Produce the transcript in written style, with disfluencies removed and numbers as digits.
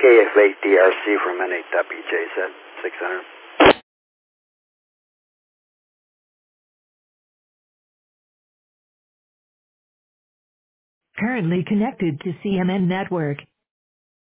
KF8DRC for a minute, WJZ 600. Currently connected to CMN network.